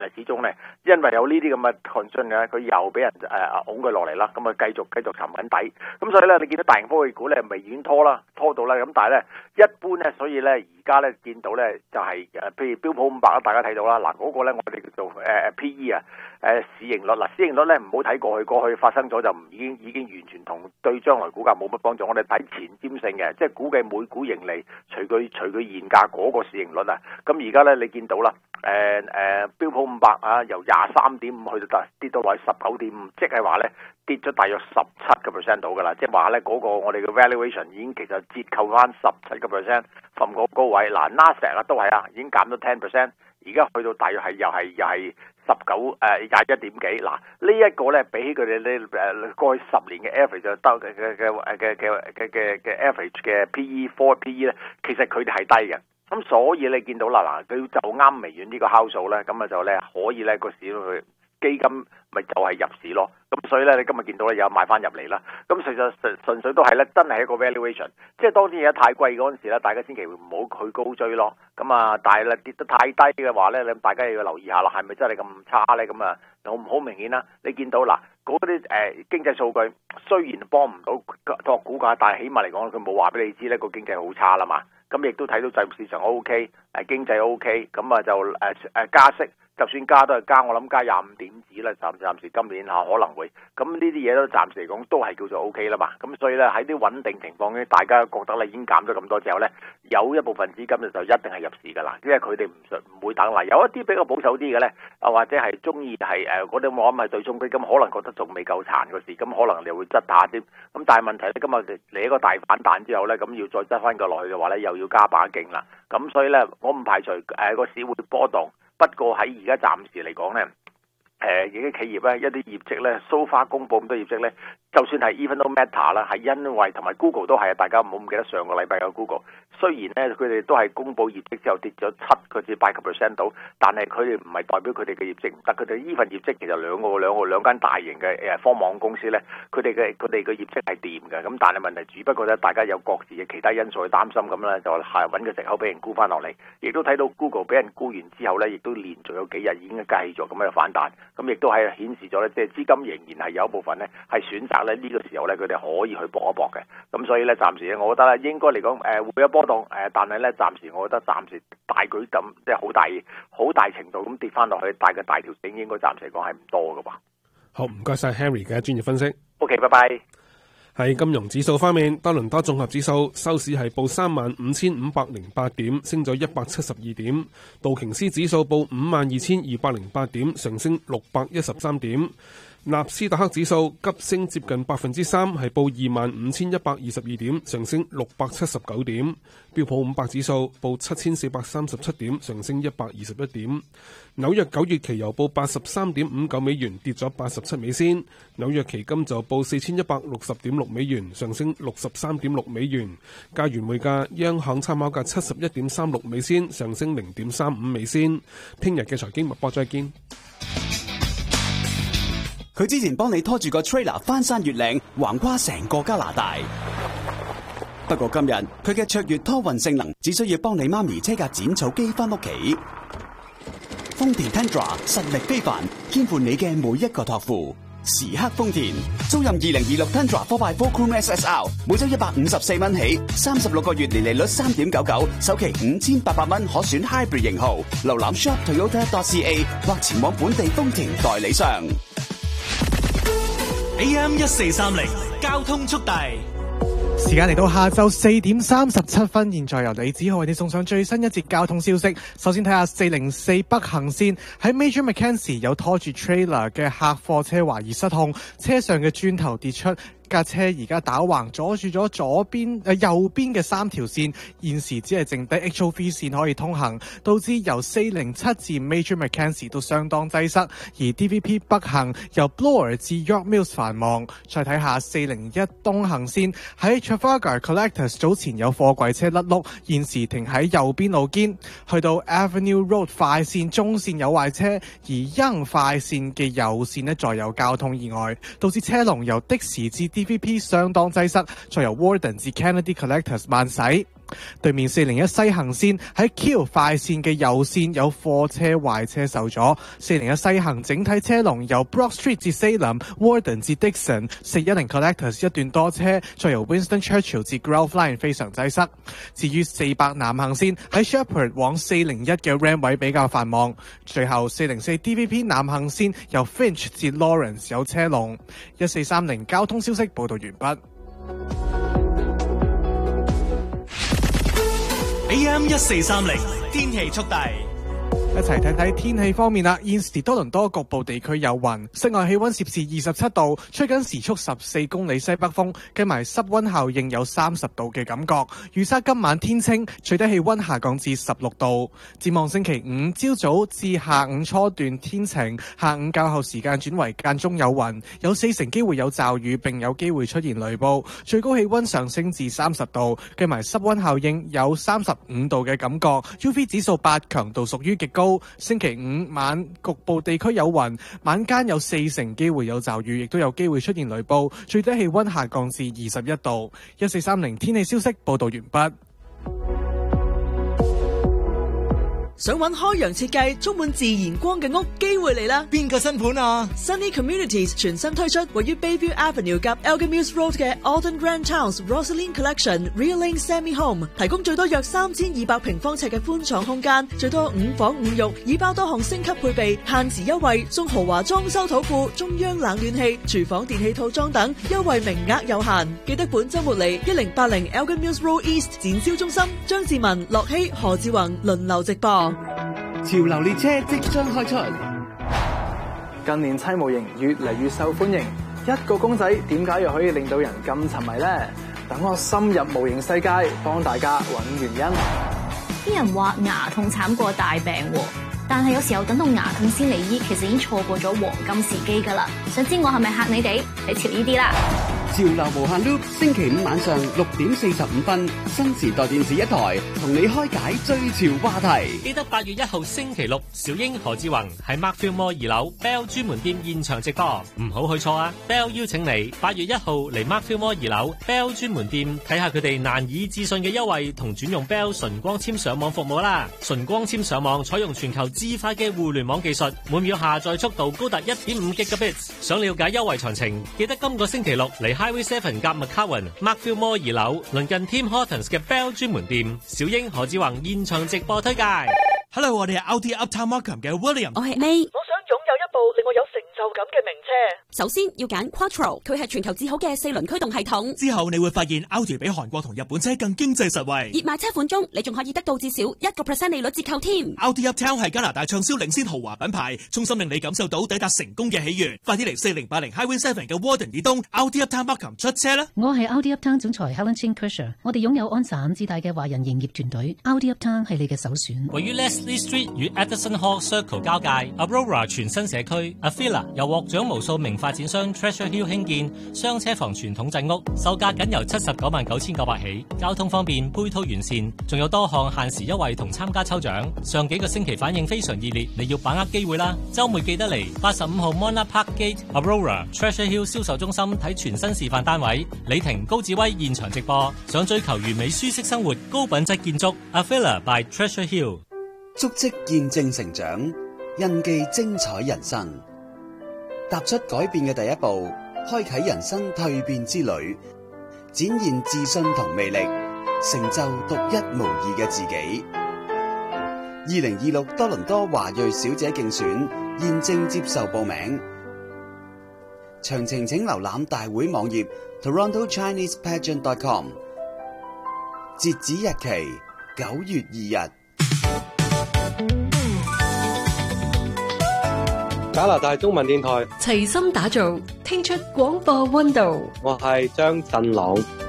始終咧，因為有呢啲咁嘅 concern 咧，佢又俾人拱佢落嚟啦，咁啊繼續沉緊底，咁所以咧你見到大型科技股咧微軟拖到啦，咁但係咧一般咧，所以咧而家咧見到咧就係譬如標普500啦，大家睇到啦，嗱嗰個咧我哋叫做PE啊，市盈率，市盈率咧唔好睇過去發生咗就已經完全同對將來股價冇乜幫助，我哋睇前瞻性嘅，即係估計每股盈利隨佢現價嗰個市盈率啊，咁而家咧你見到啦。標普500啊，由23.5去到跌到落去19.5，即係話咧跌咗大約17% 到噶啦，即係話咧嗰個我哋嘅 valuation 已經其實折扣翻17% from個高位。嗱 Nasdaq 啊都係啊，已經減咗 10%， 而家去到大約係又係21點幾。嗱呢一個咧比起佢哋呢過去10年嘅 average 就嘅 average 嘅 PE 咧，其實佢哋係低嘅。咁所以你見到啦，佢就啱微軟呢個敲數咧，咁啊就咧可以咧個市去基金咪就係入市咯。咁所以咧你今日見到咧有買翻入嚟啦。咁實際純粹都係咧真係一個 valuation， 即係當啲嘢太貴嗰陣時咧，大家千祈唔好去高追咯。咁啊，但係咧跌得太低嘅話咧，你大家要留意下啦，係咪真係咁差咧？咁啊好明顯啦，你見到嗱嗰啲經濟數據雖然幫唔到托股價，但係起碼嚟講佢冇話俾你知咧個經濟好差啦嘛。咁亦都睇到債務市場 OK， 經濟 OK， 咁啊就加息，就算加都係加，我諗加25點子啦，暫時今年可能會，咁呢啲嘢都暫時嚟講都係叫做 OK 啦嘛。咁所以咧喺啲穩定情況咧，大家覺得咧已經減咗咁多之後咧，有一部分資金就一定係入市㗎啦，因為佢哋唔會等啦。有一啲比較保守啲嘅咧，或者係中意係嗰啲我諗係對沖基金，可能覺得仲未夠殘個市，咁可能你會執下啲。咁但係問題咧，今日嚟一個大反彈之後咧，咁要再執翻個落去嘅話咧，又要加把勁啦。咁所以咧，我唔排除個市會波動，不過喺而家暫時嚟講咧，而啲企業咧一啲業績咧 so far 公佈咁多業績咧，就算係 even though Meta 啦，係因為同埋 Google 都係啊，大家唔好唔記得上個禮拜有 Google， 雖然咧佢哋都係公佈業績之後跌咗7至8% 到，但係佢哋唔係代表佢哋嘅業績唔得，佢哋呢份業績其實兩間大型嘅科網公司咧，佢哋嘅業績係掂嘅，咁但係問題只不過咧大家有各自嘅其他因素去擔心，咁咧就係揾個藉口俾人沽翻落嚟，亦都睇到 Google 俾人沽完之後咧，亦都連續有幾日已經繼續咁樣反彈，咁亦都係顯示咗咧，即係資金仍然係有一部分咧係選擇咧呢個時候咧佢哋可以去搏一搏嘅，咁所以咧暫時咧我覺得咧應該嚟講會有波動，但係咧暫時我覺得暫時大舉咁即係好大程度咁跌翻落去，大嘅大條繩應該暫時嚟講係唔多嘅喎。 好，唔該晒 Henry 嘅專業分析。 OK， 拜拜。 喺金融指數方面，多倫多綜合指數收市係報35,508點，升咗172點；道瓊斯指數報52,208點，上升613點；納斯達克指數急升接近3%，係報25,122點，上升679點；標普500指數報7,437點，上升121點；紐約9月期油報83.59美元，跌咗87美仙；紐約期金就報4,160.6美元，上升63.6美元。加元匯價，央行參考價71.36美仙，上升0.35美仙。聽日嘅財經脈搏再見。 佢之前幫你拖住個 trailer 翻山越嶺，橫跨成個加拿大。不過今日佢嘅卓越拖運性能，只需要幫你媽咪車架剪草機翻屋企。豐田 Tundra 實力非凡，肩負你嘅每一個託付。時刻豐田，租賃2026 Tundra 4x4 Crew SSR， 每周154蚊起，36個月年利率3.99%，首期5800蚊，可選 Hybrid 型號。瀏覽 shop.toyota.ca 或前往本地豐田代理商。 AM 1430交通速遞。 時間嚟到下晝4點37分，現在由李子浩為你送上最新一節交通消息。首先睇下404北行線喺 Major Mackenzie 有拖住 trailer 嘅客貨車懷疑失控，車上嘅磚頭跌出。架車而家打橫阻住咗右邊嘅3條線，現時只係剩低 HOV 線可以通行，導致由407至 Major Mackenzie 都相當擠塞，而 DVP 北行由 Bloor 至 York Mills 繁忙。再睇下401東行線喺 Trafalgar Collectors 早前有貨櫃車甩轆，現時停喺右邊路肩。去到 Avenue Road 快線中線有壞車，而 Yonge 快線嘅右線呢再有交通意外，導致車龍由的士至DVP 相當擠塞，再由 Warden 至 Kennedy Collectors 慢駛。 對面401西行線喺 Q 快線嘅右線有貨車壞車受阻，401西行整體車龍由 Broad Street 至 Salem、Warden 至 Dixon、410 Collectors 一段多車，再由 Winston Churchill 至 Grove Line 非常擠塞。至於400南行線喺 Shepherd 往401嘅 Ram 位比較繁忙，最後404 DVP 南行線由 Finch 至 Lawrence 有車龍。1430交通消息報道完畢。 AM 1430天氣速遞。 一齊睇睇天氣方面啦，現時多倫多局部地區有雲，室外氣溫攝氏27度，吹緊時速14公里西北風，計埋濕溫效應有30度嘅感覺。預測今晚天清，最低氣溫下降至16度。展望星期五朝早至下午初段天晴，下午較後時間轉為間中有雲，有40%機會有驟雨，並有機會出現雷暴。最高氣溫上升至30度，計埋濕溫效應有35度嘅感覺。UV 指數8，強度屬於極高。星期五晚局部地區有雲，晚間有40%機會有驟雨，亦都有機會出現雷暴，最低氣溫下降至21度。1430天氣消息報道完畢。 想揾開揚設計充滿自然光嘅屋，機會嚟啦！ 邊個新盤啊？ Sunny Communities 全新推出位於 Bayview Avenue 及 Elgin-Mills Road 嘅 Alden Grand Towns Rosaline Collection Real-Link Semi Home， 提供最多約3200平方尺嘅寬敞空間，最多5房5浴，已包多項升級配備，限時優惠送豪華裝修土庫、中央冷暖氣、廚房電器套裝等，優惠名額有限。記得本週末嚟1080 Elgin-Mills Road East 展銷中心，張志文、樂希、何志宏輪流直播。 潮流列車即將開出，近年砌模型越嚟越受歡迎，一個公仔點解又可以令到人咁沉迷呢？等我深入模型世界，幫大家揾原因。 啲人話牙痛慘過大病喎，但係有時候等到牙痛先嚟醫，其實已經錯過咗黃金時機㗎啦。想知我係咪嚇你哋？你貼呢啲啦。 潮流無限 loop， 星期五晚上6點45分，新時代電視一台，同你開解最潮話題。 記得8月1號星期六，小英何志宏喺 Markfield Mall 2樓 Bell 專門店現場直播，唔好去錯啊 ！Bell 邀請你8月1號嚟 Markfield Mall 2樓 Bell 專門店睇下佢哋難以置信嘅優惠同轉用 Bell 純光纖上網服務啦！純光纖上網採用全球至快嘅互聯網技術，每秒下載速度高達 1.5 Gigabits。想了解優惠詳情，記得今個星期六嚟 Highway 7夾 McCowan Markfield Mall 2樓，鄰近 Tim Hortons 嘅 Bell 專門店，小英何志宏現場直播推介。 Hello， 我哋係 Audi Uptown Markham 嘅 William。 我係 May。 我想擁有一部令我有成就感嘅名車。 首先要揀 Quattro， 佢係全球至好嘅4輪驅動系統。 之後你會發現 Audi 比韓國同日本車更經濟實惠。 熱賣車款中，你仲可以得到至少1% 利率折扣添。 Audi Uptown 係加拿大暢銷領先豪華品牌，衷心令你感受到抵達成功嘅喜悅。快啲嚟4080 Highway 7嘅 Warden 以東 Audi Uptown Markham 出車啦！ 我係 Audi Uptown 總裁 Helen Chin Kersher， 我哋擁有安省至大嘅華人營業團隊。Audi Uptown 係你嘅首選。 位於 Leslie Street 與 Edison Hall Circle 交界 ，Aurora 全新社區 Avila 由獲獎無數名發展商 Treasure Hill 興建雙車房傳統製屋，售價僅由799900起，交通方便，配套完善，仲有多項限時優惠同參加抽獎。上幾個星期反應非常熱烈，你要把握機會啦！週末記得嚟85號 Mona Park Gate Aurora Treasure Hill 銷售中心睇全新示範單位，李婷、高志威現場直播。想追求完美舒適生活、高品質建築 Avila by Treasure Hill。 足跡見證成長，印記精彩人生。踏出改變嘅第一步，開啟人生蛻變之旅，展現自信同魅力，成就獨一無二嘅自己。2026多倫多華裔小姐競選現正接受報名，詳情請瀏覽大會網頁 TorontoChinesePageant.com。截止日期9月2日。 加拿大中文電台齊心打造，聽出廣播溫度。 我係張振朗。